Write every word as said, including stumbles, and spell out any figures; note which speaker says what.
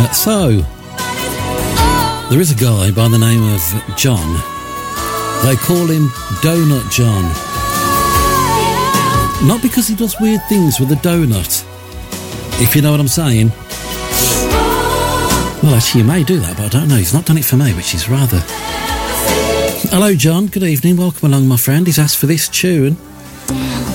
Speaker 1: Uh, so, there is a guy by the name of John. They call him Donut John. Not because he does weird things with a donut, if you know what I'm saying. Well, actually, you may do that, but I don't know. He's not done it for me, which is rather... Hello, John. Good evening. Welcome along, my friend. He's asked for this tune.